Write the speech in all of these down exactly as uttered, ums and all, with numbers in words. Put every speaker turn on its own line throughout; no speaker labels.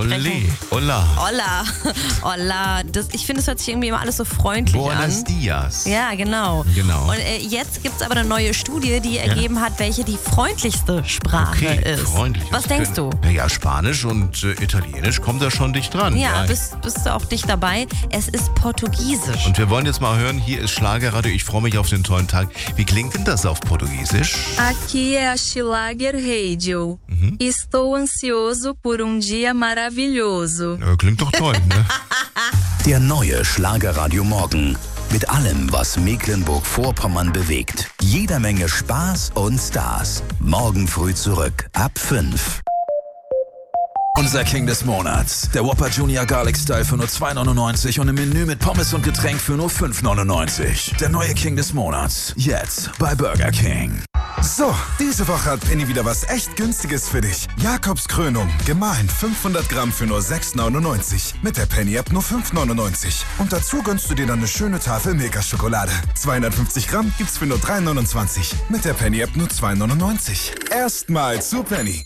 sprechen.
Hola.
Hola. Hola. Das, ich finde, es hört sich irgendwie immer alles so freundlich
Buenos
an.
dias.
Ja, genau.
Genau.
Und äh, jetzt gibt es aber eine neue Studie, die ergeben hat, welche die freundlichste Sprache
Okay,
ist.
freundlich.
Was denkst du?
Naja, Spanisch und äh, Italienisch kommt da schon dicht dran.
Ja, bist, bist du auch dicht dabei. Es ist Portugiesisch.
Und wir wollen jetzt mal hören, hier ist Schlagerradio, ich freue mich auf den tollen Tag. Wie klingt denn das auf Portugiesisch?
Aqui é a Schlager Radio.
Mhm.
Estou ansioso por um dia maravilhoso.
Ja, klingt doch toll, ne?
Der neue Schlagerradio Morgen. Mit allem, was Mecklenburg-Vorpommern bewegt. Jeder Menge Spaß und Stars. Morgen früh zurück, ab fünf.
Unser King des Monats. Der Whopper Junior Garlic Style für nur zwei neunundneunzig und im Menü mit Pommes und Getränk für nur fünf neunundneunzig. Der neue King des Monats. Jetzt bei Burger King.
So, diese Woche hat Penny wieder was echt Günstiges für dich. Jakobs Krönung, gemahlen fünfhundert Gramm für nur sechs neunundneunzig. Mit der Penny-App nur fünf neunundneunzig. Und dazu gönnst du dir dann eine schöne Tafel Milka-Schokolade. zweihundertfünfzig Gramm gibt's für nur drei neunundzwanzig. Mit der Penny-App nur zwei neunundneunzig. Erstmal zu Penny.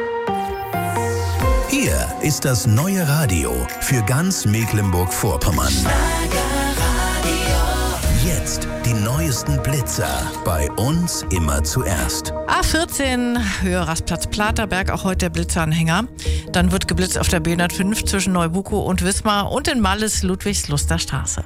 Hier ist das neue Radio für ganz Mecklenburg-Vorpommern. Jetzt die neuesten Blitzer. Bei uns immer zuerst.
A vierzehn, Höhe Rastplatz Platerberg, auch heute der Blitzanhänger. Dann wird geblitzt auf der B hundertfünf zwischen Neubukow und Wismar und in Malles Ludwigsluster Straße.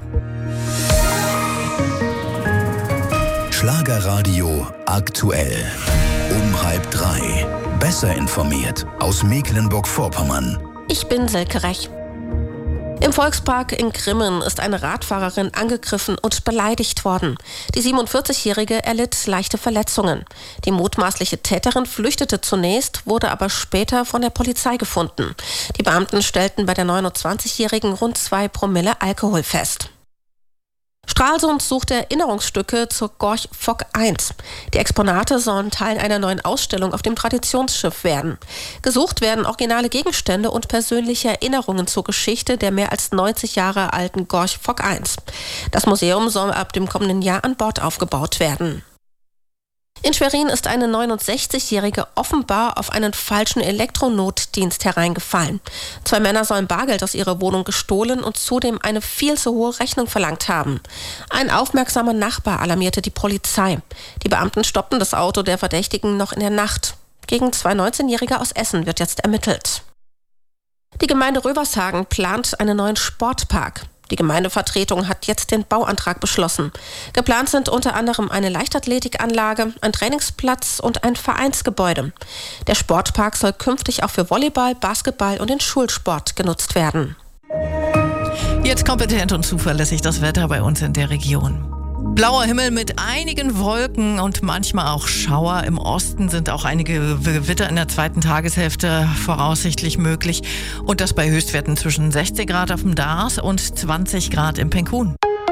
Schlagerradio aktuell. Um halb drei. Besser informiert aus Mecklenburg-Vorpommern.
Ich bin Silke Rech. Im Volkspark in Grimmen ist eine Radfahrerin angegriffen und beleidigt worden. Die siebenundvierzigjährige erlitt leichte Verletzungen. Die mutmaßliche Täterin flüchtete zunächst, wurde aber später von der Polizei gefunden. Die Beamten stellten bei der neunundzwanzigjährigen rund zwei Promille Alkohol fest. Stralsund sucht Erinnerungsstücke zur Gorch Fock eins. Die Exponate sollen Teil einer neuen Ausstellung auf dem Traditionsschiff werden. Gesucht werden originale Gegenstände und persönliche Erinnerungen zur Geschichte der mehr als neunzig Jahre alten Gorch Fock eins. Das Museum soll ab dem kommenden Jahr an Bord aufgebaut werden. In Schwerin ist eine neunundsechzigjährige offenbar auf einen falschen Elektronotdienst hereingefallen. Zwei Männer sollen Bargeld aus ihrer Wohnung gestohlen und zudem eine viel zu hohe Rechnung verlangt haben. Ein aufmerksamer Nachbar alarmierte die Polizei. Die Beamten stoppten das Auto der Verdächtigen noch in der Nacht. Gegen zwei neunzehnjährige aus Essen wird jetzt ermittelt. Die Gemeinde Rövershagen plant einen neuen Sportpark. Die Gemeindevertretung hat jetzt den Bauantrag beschlossen. Geplant sind unter anderem eine Leichtathletikanlage, ein Trainingsplatz und ein Vereinsgebäude. Der Sportpark soll künftig auch für Volleyball, Basketball und den Schulsport genutzt werden.
Jetzt kompetent und zuverlässig das Wetter bei uns in der Region. Blauer Himmel mit einigen Wolken und manchmal auch Schauer. Im Osten sind auch einige Gewitter in der zweiten Tageshälfte voraussichtlich möglich. Und das bei Höchstwerten zwischen sechzig Grad auf dem Dars und zwanzig Grad im Penkun.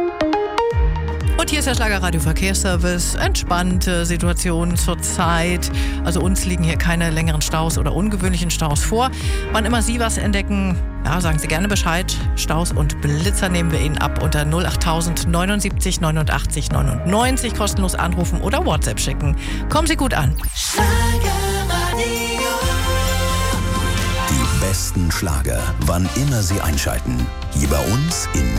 Und hier ist der Schlagerradio Verkehrsservice. Entspannte Situation zurzeit. Also uns liegen hier keine längeren Staus oder ungewöhnlichen Staus vor. Wann immer Sie was entdecken, ja, sagen Sie gerne Bescheid. Staus und Blitzer nehmen wir Ihnen ab unter null acht null neun neunundsiebzig neunundachtzig neunundneunzig. Kostenlos anrufen oder WhatsApp schicken. Kommen Sie gut an.
Die besten Schlager, wann immer Sie einschalten. Hier bei uns in